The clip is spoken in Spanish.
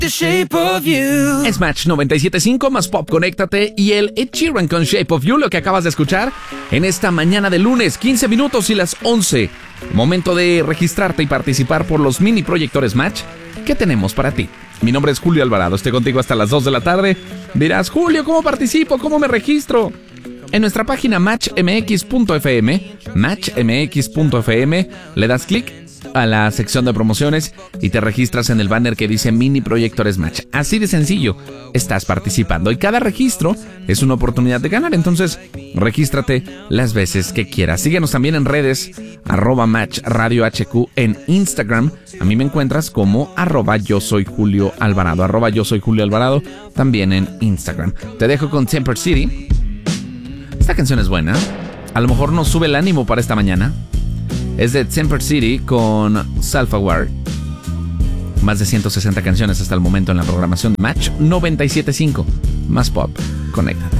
The Shape of You. Es Match 97.5 más Pop, conéctate, y el Ed Sheeran con Shape of You, lo que acabas de escuchar en esta mañana de lunes, 15 minutos y las 11. Momento de registrarte y participar por los mini proyectores Match que tenemos para ti. Mi nombre es Julio Alvarado, estoy contigo hasta las 2 de la tarde. Dirás, Julio, ¿cómo participo? ¿Cómo me registro? En nuestra página matchmx.fm, le das clic a la sección de promociones y te registras en el banner que dice Mini Proyectores Match. Así de sencillo, estás participando y cada registro es una oportunidad de ganar, entonces regístrate las veces que quieras. Síguenos también en redes, @matchradiohq en Instagram. A mí me encuentras como @yo soy Julio Alvarado, @yo soy Julio Alvarado, también en Instagram. Te dejo con Temper City. Esta canción es buena, a lo mejor nos sube el ánimo para esta mañana. Es de Temper City con Salfawar. Más de 160 canciones hasta el momento en la programación Match 97.5. Más Pop. Conéctate.